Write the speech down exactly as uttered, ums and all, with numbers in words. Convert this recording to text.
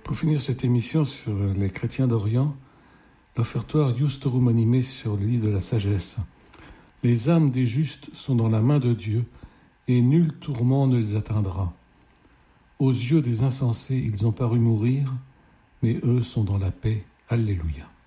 Pour finir cette émission sur les chrétiens d'Orient, l'offertoire Iustorum animé sur le lit de la sagesse. Les âmes des justes sont dans la main de Dieu, et nul tourment ne les atteindra. Aux yeux des insensés, ils ont paru mourir, mais eux sont dans la paix. Alléluia.